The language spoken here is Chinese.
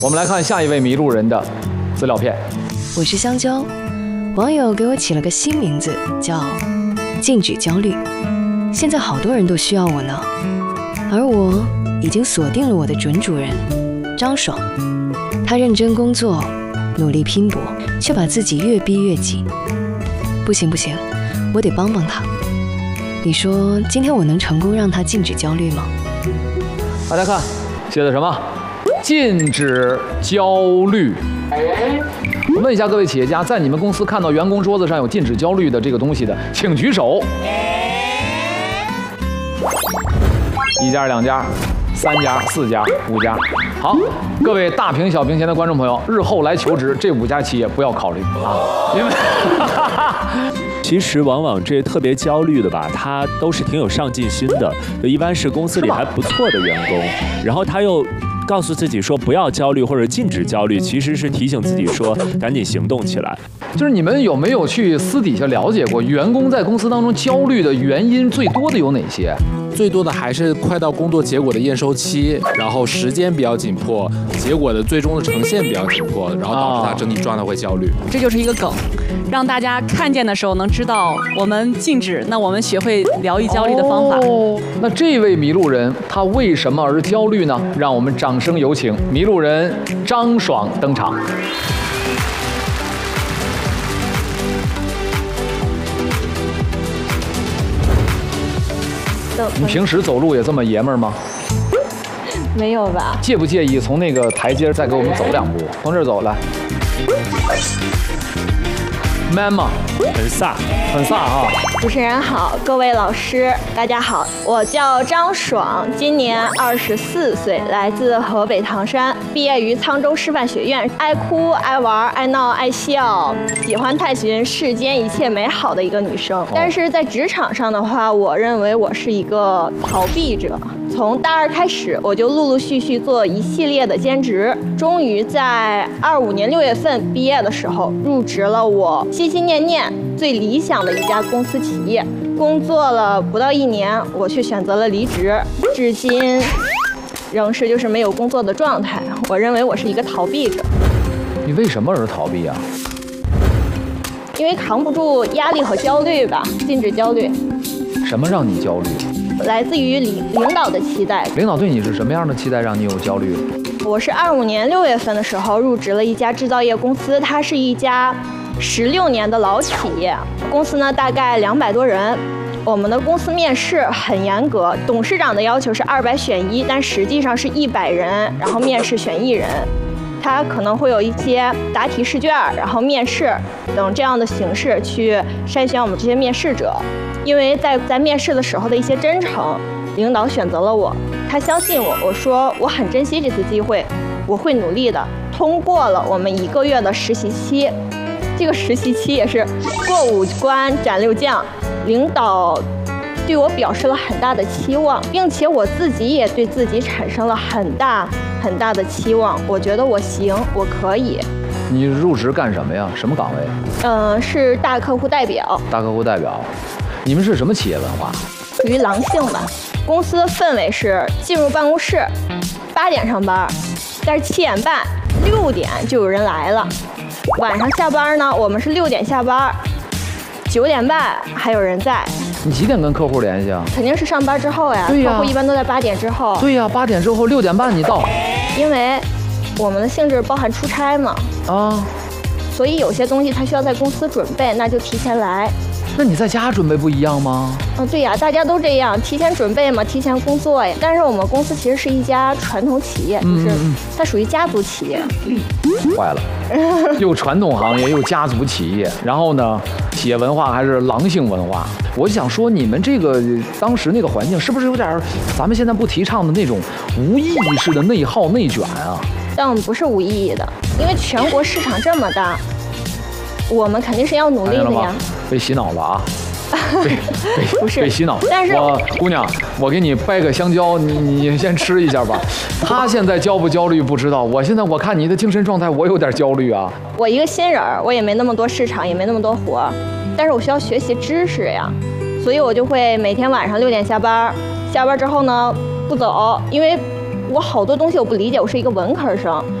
我们来看下一位迷路人的资料片。 我是香蕉，网友给我起了个新名字，叫禁止焦虑。现在好多人都需要我呢，而我已经锁定了我的准主人张爽。他认真工作，努力拼搏，却把自己越逼越紧。不行，我得帮帮他。你说今天我能成功让他禁止焦虑吗？ 大家看，写的什么？禁止焦虑。问一下各位企业家，在你们公司看到员工桌子上有禁止焦虑的这个东西的，请举手。1家、2家、3家、4家、5家。好，各位大屏小屏前的观众朋友，日后来求职，这5家企业不要考虑啊，因为其实往往这些特别焦虑的吧，他都是挺有上进心的，一般是公司里还不错的员工，然后他又告诉自己说不要焦虑或者禁止焦虑，其实是提醒自己说赶紧行动起来。 就是你们有没有去私底下了解过，员工在公司当中焦虑的原因最多的有哪些？ 最多的还是快到工作结果的验收期，然后时间比较紧迫，结果的最终的呈现比较紧迫，然后导致他整体状态会焦虑。 这就是一个梗，让大家看见的时候能知道我们禁止，那我们学会疗愈焦虑的方法。 那这位迷路人他为什么而焦虑呢？让我们掌声有请迷路人张爽登场。你平时走路也这么爷们儿吗？ 没有吧？ 介不介意从那个台阶再给我们走2步？从这儿走来。man 吗？ 很飒， 很飒哈！ 主持人好，各位老师大家好，我叫张爽，今年24岁，来自河北唐山，毕业于沧州师范学院，爱哭爱玩爱闹爱笑，喜欢探寻世间一切美好的一个女生。但是在职场上的话，我认为我是一个逃避者。从大2开始，我就陆陆续续做一系列的兼职，终于在25年6月份毕业的时候，入职了我心心念念最理想的一家公司企业。工作了不到1年，我却选择了离职，至今仍是就是没有工作的状态。我认为我是一个逃避者。 你为什么而逃避啊？ 因为扛不住压力和焦虑吧，禁止焦虑。 什么让你焦虑？ 来自于领导的期待。 领导对你是什么样的期待让你有焦虑？ 我是25年6月份的时候入职了一家制造业公司，它是一家16年的老企业，公司呢大概200多人。我们的公司面试很严格，董事长的要求是200选1，但实际上是100人，然后面试选1人。他可能会有一些答题试卷，然后面试等这样的形式去筛选我们这些面试者。因为在面试的时候的一些真诚，领导选择了我，他相信我，我说我很珍惜这次机会，我会努力的。通过了我们1个月的实习期，这个实习期也是过5关斩6将，领导对我表示了很大的期望，并且我自己也对自己产生了很大的期望。我觉得我行，我可以。 你入职干什么呀？什么岗位？ 是大客户代表。 大客户代表。你们是什么企业文化？ 属于狼性吧。公司的氛围是进入办公室8点上班，但是7点半、6点就有人来了。晚上下班呢，我们是6点下班，9点半还有人在。 你几点跟客户联系啊？ 肯定是上班之后呀。 对呀。 客户一般都在8点之后。 对呀，8点之后6点半你到。 因为我们的性质包含出差嘛。 啊。 所以有些东西它需要在公司准备，那就提前来。 那你在家准备不一样吗？ 对呀，大家都这样，提前准备嘛，提前工作呀。但是我们公司其实是一家传统企业，就是它属于家族企业。 坏了，又传统行业又家族企业，然后呢，企业文化还是狼性文化。我想说，你们这个当时那个环境是不是有点咱们现在不提倡的那种无意义式的内耗内卷啊？ 但我们不是无意义的，因为全国市场这么大，我们肯定是要努力的呀。 被洗脑了啊！ 不是被洗脑。 但是姑娘，我给你掰个香蕉，你先吃一下吧。他现在焦不焦虑不知道，我看你的精神状态，我有点焦虑啊。 我一个新人，我也没那么多市场，也没那么多活，但是我需要学习知识呀，所以我就会每天晚上6点下班，下班之后呢不走，因为我好多东西我不理解，我是一个文科生，